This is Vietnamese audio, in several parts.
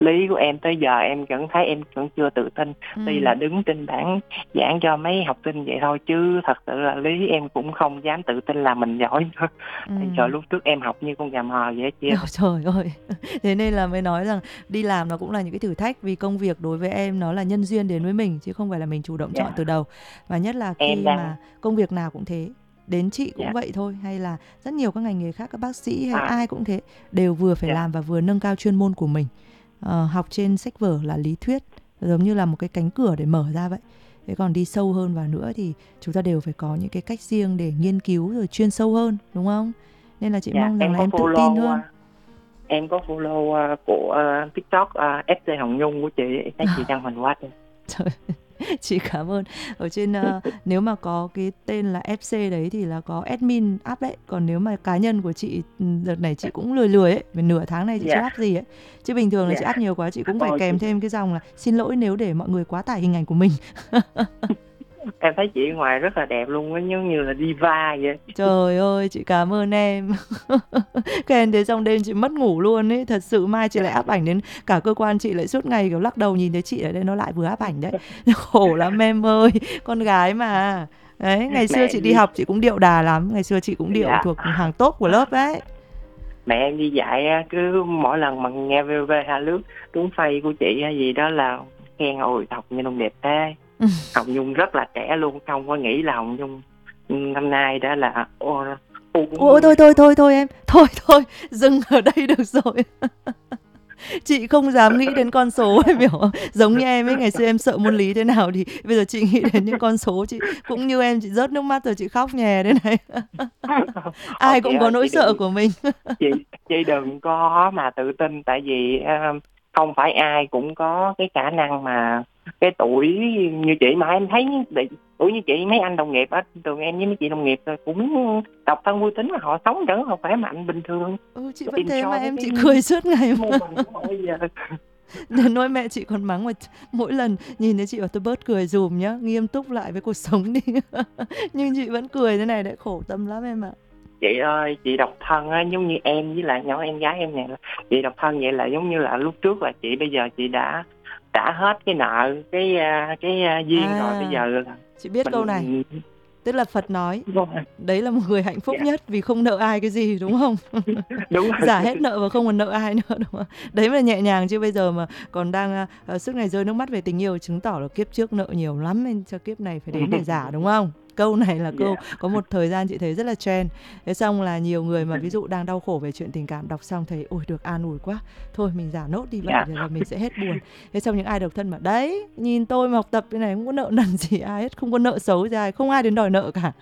lý của em tới giờ em vẫn thấy em vẫn chưa tự tin. Tuy Ừ. là đứng trên bảng giảng cho mấy học sinh vậy thôi, chứ thật sự là lý em cũng không dám tự tin là mình giỏi nữa. Ừ. Tại giờ lúc trước em học như con gà mò vậy chị ơi. Ôi trời ơi. Thế nên là mới nói rằng đi làm nó cũng là những cái thử thách, vì công việc đối với em nó là nhân duyên đến với mình chứ không phải là mình chủ động chọn từ Dạ, đầu. Và nhất là em khi đang. mà công việc nào cũng thế, đến chị cũng Dạ. vậy thôi, hay là rất nhiều các ngành nghề khác, các bác sĩ hay À. ai cũng thế, đều vừa phải Dạ. làm và vừa nâng cao chuyên môn của mình. Học trên sách vở là lý thuyết, giống như là một cái cánh cửa để mở ra vậy. Thế còn đi sâu hơn vào nữa thì chúng ta đều phải có những cái cách riêng để nghiên cứu rồi chuyên sâu hơn, đúng không? Nên là chị Dạ, mong rằng là em tự tin hơn. em có follow của TikTok FC Hồng Nhung của chị. Em thấy chị đăng hình quá trời. Trời, chị cảm ơn. Ở trên nếu mà có cái tên là FC đấy thì là có admin up đấy. Còn nếu mà cá nhân của chị, đợt này chị cũng lười lười ấy, vì nửa tháng này chị chưa Dạ. up gì ấy. Chứ bình thường là chị Dạ. up nhiều quá chị cũng phải Ôi chị, kèm thêm cái dòng là xin lỗi nếu để mọi người quá tải hình ảnh của mình. em thấy chị ở ngoài rất là đẹp luôn á, giống như là diva vậy. Trời ơi, chị cảm ơn em. Khen thế xong đêm chị mất ngủ luôn ấy. Thật sự mai chị lại áp ảnh đến cả cơ quan chị lại suốt ngày kiểu lắc đầu nhìn thấy chị ở đây nó lại vừa áp ảnh đấy. Khổ lắm em ơi, con gái mà. Đấy, ngày Mẹ xưa chị em đi đi. học chị cũng điệu đà lắm. Ngày xưa chị cũng điệu Dạ. thuộc hàng top của lớp đấy. Mẹ em đi dạy á, cứ mỗi lần mà nghe VV hay lướt đúng phay của chị hay gì đó là khen ôi học như Nhung đẹp thế. Hồng Nhung rất là trẻ luôn, không có nghĩ là Hồng Nhung năm nay đã là Ôi U40. thôi thôi thôi thôi em. Thôi thôi, dừng ở đây được rồi. Chị không dám nghĩ đến con số em hiểu không? Giống như em ấy, ngày xưa em sợ môn lý thế nào thì bây giờ chị nghĩ đến những con số, chị cũng như em, chị rớt nước mắt rồi chị khóc nhè đây này. Ôi Ai chị cũng có ơi, nỗi sợ của mình. chị chị đừng có mà tự tin, tại vì không phải ai cũng có cái khả năng mà cái tuổi như chị. Mà em thấy tuổi như chị, mấy anh đồng nghiệp á, thường em với mấy chị đồng nghiệp rồi cũng độc thân vui tính mà họ sống vẫn không khỏe mạnh bình thường. Ừ, chị vẫn thế mà Enjoy với em, cái chị cười suốt ngày mô mà. hình của họ bây giờ. Đến nỗi mẹ chị còn mắng mà mỗi lần nhìn thấy chị bảo tôi bớt cười dùm nhá, nghiêm túc lại với cuộc sống đi. Nhưng chị vẫn cười thế này đấy, khổ tâm lắm em ạ. Chị ơi, chị độc thân á, giống như em với lại nhỏ em gái em nè, chị độc thân vậy là giống như là lúc trước là chị, bây giờ chị đã trả hết cái nợ, duyên rồi. Bây À, giờ là chị biết câu này, mình. tức là Phật nói Đúng rồi. đấy là một người hạnh phúc Dạ, nhất vì không nợ ai cái gì, đúng không? đúng Giả rồi. hết nợ và không còn nợ ai nữa, đúng không? Đấy mà nhẹ nhàng, chứ bây giờ mà còn đang suốt ngày rơi nước mắt về tình yêu chứng tỏ là kiếp trước nợ nhiều lắm nên cho kiếp này phải đến để giả, đúng không? Câu này là câu Dạ. có một thời gian chị thấy rất là trend. Thế xong là nhiều người mà ví dụ đang đau khổ về chuyện tình cảm, đọc xong thấy ôi được an ủi quá, thôi mình giả nốt đi vậy Dạ. rồi là mình sẽ hết buồn. Thế xong những ai độc thân mà đấy, nhìn tôi mà học tập cái này không có nợ nần gì ai hết, không có nợ xấu gì ai, không ai đến đòi nợ cả.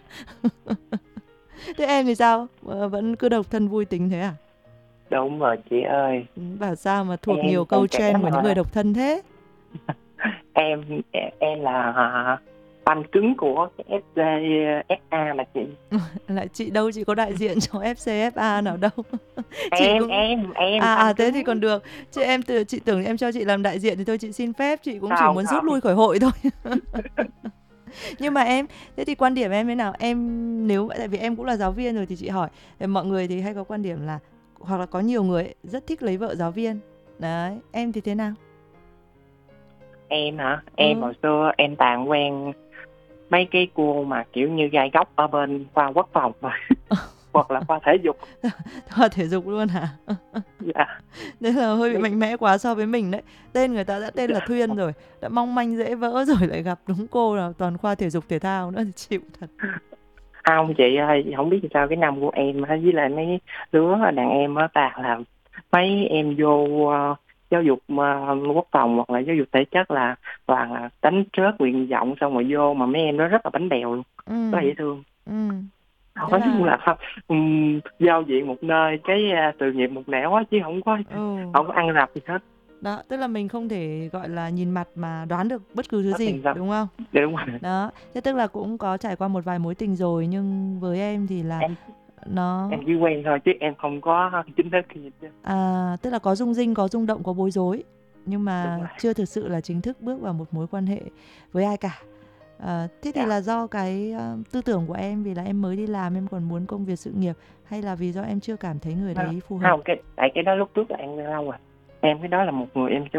Thế em thì sao? Vẫn cứ độc thân vui tính thế à? Đúng rồi chị ơi. Bảo sao mà thuộc Em nhiều còn câu trẻ trend của những người mà. độc thân thế? Em là fan cứng của cái FCSA mà chị. Lại chị đâu, chị có đại diện cho FCFA nào đâu. Chị em cũng em em à fan thế thì còn cứng. được. Chứ chị tưởng em cho chị làm đại diện thì thôi chị xin phép, chị cũng chỉ Không, muốn rút không. lui khỏi hội thôi. Nhưng mà em, thế thì quan điểm em thế nào? Em nếu tại vì em cũng là giáo viên rồi thì chị hỏi, mọi người thì hay có quan điểm là hoặc là có nhiều người ấy, rất thích lấy vợ giáo viên. Đấy, em thì thế nào? Em hả? Em Ừ. hồi xưa em toàn quen mấy cái cô mà kiểu như gai góc ở bên khoa quốc phòng mà hoặc là khoa thể dục. Thoa thể dục luôn hả? Dạ. Nên là hơi bị Mấy. mạnh mẽ quá so với mình đấy. Tên người ta đã tên là Thuyên rồi, đã mong manh dễ vỡ rồi lại gặp đúng cô là toàn khoa thể dục thể thao nữa thì chịu thật. Không chị ơi, không biết sao cái năm của em á, với lại mấy đứa đàn em á, toàn là mấy em vô giáo dục quốc phòng hoặc là giáo dục thể chất là toàn là đánh rớt nguyện vọng xong rồi vô, mà mấy em đó rất là bánh bèo luôn, rất là Ừ. dễ thương. Ừ. Thế Nói chung là là giao diện một nơi, cái sự nghiệp một nẻo á, chứ không có ừ, không có ăn rập gì hết. đó, tức là mình không thể gọi là nhìn mặt mà đoán được bất cứ thứ Hết gì, tiền đâu. đúng không? Dạ, đúng rồi. Đó, thế tức là cũng có trải qua một vài mối tình rồi, nhưng với em thì là em nó em chỉ quen thôi chứ em không có chính thức gì hết trơn. tức là có rung rinh, có rung động, có bối rối, nhưng Đúng mà rồi. chưa thực sự là chính thức bước vào một mối quan hệ với ai cả. Thế thì Dạ. là do cái tư tưởng của em, vì là em mới đi làm em còn muốn công việc sự nghiệp, hay là vì do em chưa cảm thấy người đấy phù hợp? Không, tại cái đó lúc trước là em quen lâu rồi. Em cái đó là một người em